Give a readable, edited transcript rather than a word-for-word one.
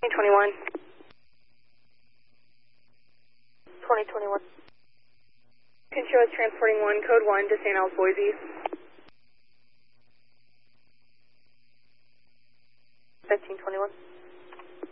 1321. 2021. Can show us transporting 1, code 1 to St. Al's, Boise. 1321.